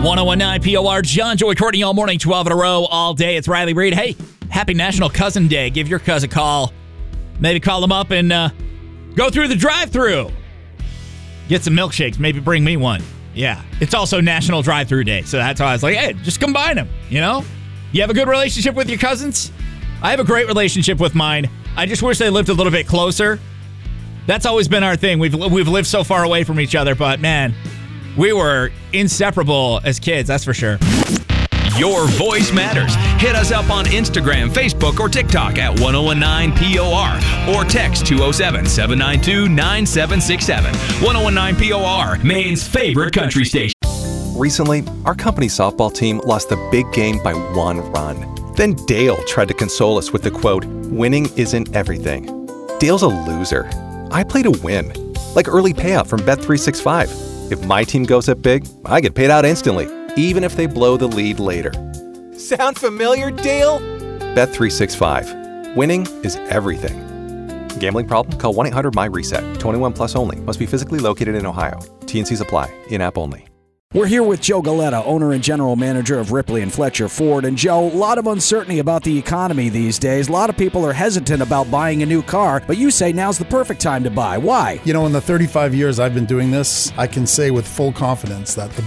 1019 POR, John, Joey, Courtney, all morning, 12 in a row, all day. It's Riley Reid. Hey, happy National Cousin Day. Give your cousin a call. Maybe call them up and go through the drive-thru. Get some milkshakes. Maybe bring me one. Yeah. It's also National Drive-Thru Day. So that's why I was like, hey, just combine them, you know? You have a good relationship with your cousins? I have a great relationship with mine. I just wish they lived a little bit closer. That's always been our thing. We've lived so far away from each other, but man, we were inseparable as kids, that's for sure. Your voice matters. Hit us up on Instagram, Facebook, or TikTok at 1019POR or text 207-792-9767. 1019 POR, Maine's favorite country station. Recently, our company softball team lost the big game by 1 run. Then Dale tried to console us with the quote, "Winning isn't everything." Dale's a loser. I play to win, like early payout from Bet365. If my team goes up big, I get paid out instantly, even if they blow the lead later. Sound familiar, Dale? Bet365. Winning is everything. Gambling problem? Call 1-800-MY-RESET. 21 plus only. Must be physically located in Ohio. T&Cs apply. In-app only. We're here with Joe Galetta, owner and general manager of Ripley and Fletcher Ford. And Joe, a lot of uncertainty about the economy these days. A lot of people are hesitant about buying a new car, but you say now's the perfect time to buy. Why? You know, in the 35 years I've been doing this, I can say with full confidence that the